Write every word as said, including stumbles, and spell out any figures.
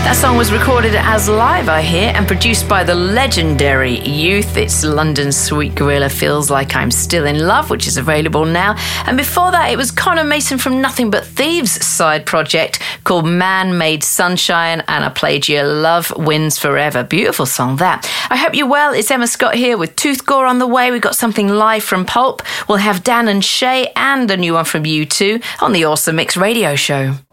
That song was recorded as live, I hear, and produced by the legendary Youth. It's London's Sweet Gorilla, Feels Like I'm Still in Love, which is available now. And before that, it was Connor Mason from Nothing But Thieves' side project called Man Made Sunshine, and I played you Love Wins Forever. Beautiful song, that. I hope you're well. It's Emma Scott here with Tooth Gore on the way. We've got something live from Pulp. We'll have Dan and Shay and a new one from U two on the Awesome Mix Radio Show.